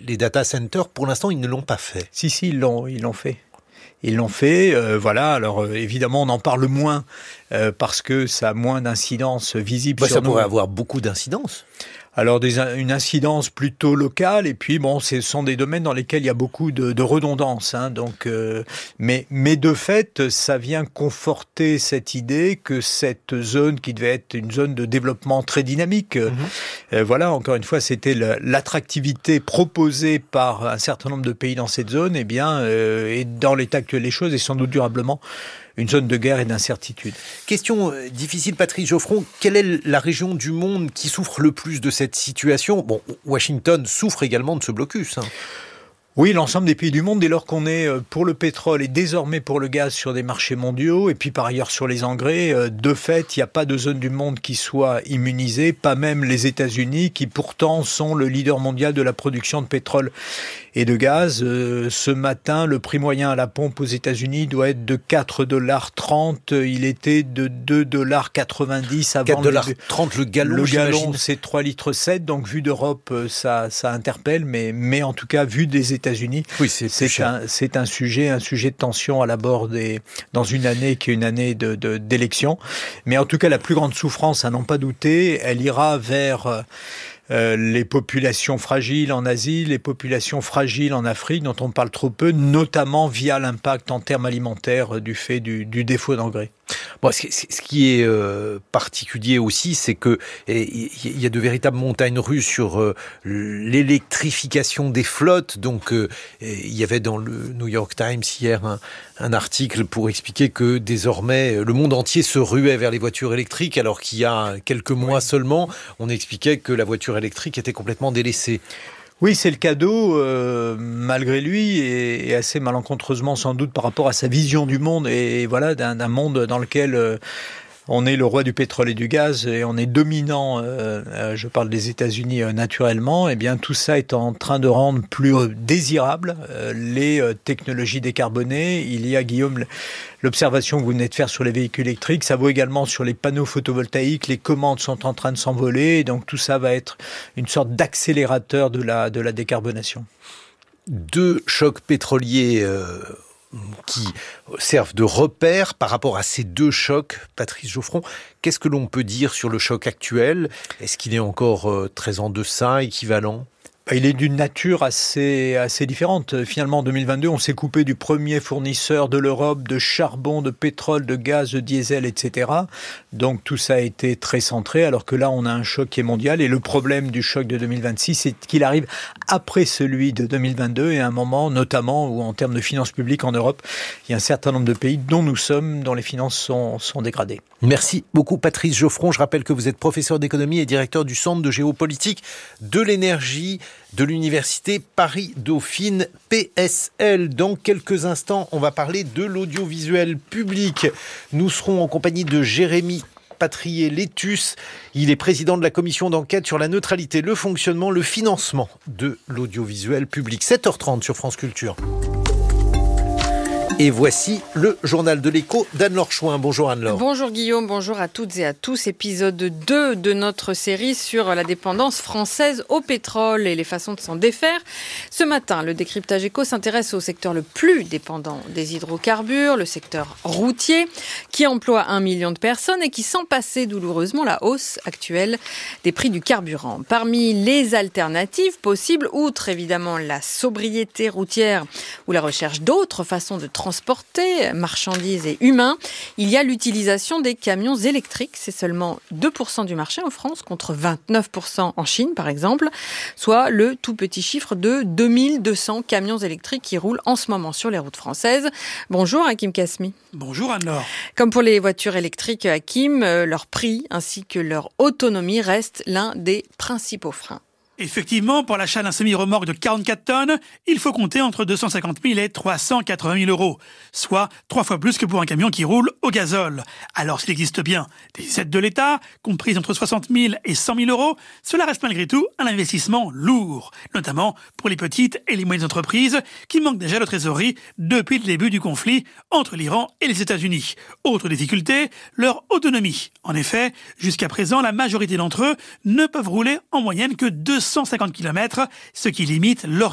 les data centers, pour l'instant, ils ne l'ont pas fait. Si, ils l'ont fait. Ils l'ont fait, voilà. Alors évidemment, on en parle moins parce que ça a moins d'incidence visible sur nous. Ça pourrait avoir beaucoup d'incidence. Alors une incidence plutôt locale, et puis bon, ce sont des domaines dans lesquels il y a beaucoup de redondance, hein, donc mais de fait, ça vient conforter cette idée que cette zone qui devait être une zone de développement très dynamique, voilà, encore une fois, c'était l'attractivité proposée par un certain nombre de pays dans cette zone, et dans l'état actuel des choses, et sans doute durablement, une zone de guerre et d'incertitude. Question difficile, Patrice Geoffron. Quelle est la région du monde qui souffre le plus de cette situation ? Bon, Washington souffre également de ce blocus. Oui, l'ensemble des pays du monde, dès lors qu'on est pour le pétrole et désormais pour le gaz sur des marchés mondiaux, et puis par ailleurs sur les engrais, de fait, il n'y a pas de zone du monde qui soit immunisée, pas même les États-Unis, qui pourtant sont le leader mondial de la production de pétrole et de gaz. Ce matin, le prix moyen à la pompe aux États-Unis doit être de 4,30 $. Il était de 2,90 $. 4,30 $ le gallon. Le gallon, c'est 3,7 litres. Donc, vu d'Europe, ça interpelle. Mais en tout cas, vu des États-Unis, oui, c'est un sujet de tension à l'abord dans une année qui est une année d'élection. Mais en tout cas, la plus grande souffrance, à n'en pas douter, elle ira vers les populations fragiles en Asie, les populations fragiles en Afrique, dont on parle trop peu, notamment via l'impact en termes alimentaires du fait du défaut d'engrais. Bon, ce qui est particulier aussi, c'est que il y a de véritables montagnes russes sur l'électrification des flottes. Donc, il y avait dans le New York Times hier un article pour expliquer que désormais le monde entier se ruait vers les voitures électriques, alors qu'il y a quelques mois seulement, on expliquait que la voiture électrique était complètement délaissée. Oui, c'est le cadeau, malgré lui, et assez malencontreusement sans doute par rapport à sa vision du monde, et voilà, d'un monde dans lequel on est le roi du pétrole et du gaz, et on est dominant, je parle des États-Unis naturellement, et bien tout ça est en train de rendre plus désirables les technologies décarbonées. Il y a, Guillaume, l'observation que vous venez de faire sur les véhicules électriques, ça vaut également sur les panneaux photovoltaïques, les commandes sont en train de s'envoler, et donc tout ça va être une sorte d'accélérateur de la décarbonation. 2 chocs pétroliers qui servent de repère par rapport à ces 2 chocs. Patrice Geoffron, qu'est-ce que l'on peut dire sur le choc actuel ? Est-ce qu'il est encore très en deçà, équivalent ? Il est d'une nature assez différente. Finalement, en 2022, on s'est coupé du premier fournisseur de l'Europe de charbon, de pétrole, de gaz, de diesel, etc. Donc tout ça a été très centré, alors que là, on a un choc qui est mondial. Et le problème du choc de 2026, c'est qu'il arrive après celui de 2022, et à un moment, notamment, où en termes de finances publiques en Europe, il y a un certain nombre de pays dont les finances sont dégradées. Merci beaucoup, Patrice Geoffron. Je rappelle que vous êtes professeur d'économie et directeur du Centre de géopolitique de l'énergie de l'Université Paris-Dauphine PSL. Dans quelques instants, on va parler de l'audiovisuel public. Nous serons en compagnie de Jérémy Patrier-Létus. Il est président de la commission d'enquête sur la neutralité, le fonctionnement, le financement de l'audiovisuel public. 7h30 sur France Culture. Et voici le journal de l'écho d'Anne-Laure Chouin. Bonjour Anne-Laure. Bonjour Guillaume, bonjour à toutes et à tous. Épisode 2 de notre série sur la dépendance française au pétrole et les façons de s'en défaire. Ce matin, le décryptage éco s'intéresse au secteur le plus dépendant des hydrocarbures, le secteur routier, qui emploie 1 million de personnes et qui sent passer douloureusement la hausse actuelle des prix du carburant. Parmi les alternatives possibles, outre évidemment la sobriété routière ou la recherche d'autres façons de transporter marchandises et humains, il y a l'utilisation des camions électriques. C'est seulement 2% du marché en France contre 29% en Chine par exemple, soit le tout petit chiffre de 2200 camions électriques qui roulent en ce moment sur les routes françaises. Bonjour Hakim Kasmi. Bonjour Anne-Laure. Comme pour les voitures électriques, Hakim, leur prix ainsi que leur autonomie restent l'un des principaux freins. Effectivement, pour l'achat d'un semi-remorque de 44 tonnes, il faut compter entre 250 000 et 380 000 euros, soit 3 fois plus que pour un camion qui roule au gazole. Alors s'il existe bien des aides de l'État, comprises entre 60 000 et 100 000 euros, cela reste malgré tout un investissement lourd, notamment pour les petites et les moyennes entreprises qui manquent déjà de trésorerie depuis le début du conflit entre l'Iran et les États-Unis. Autre difficulté, leur autonomie. En effet, jusqu'à présent, la majorité d'entre eux ne peuvent rouler en moyenne que 250 km, ce qui limite leur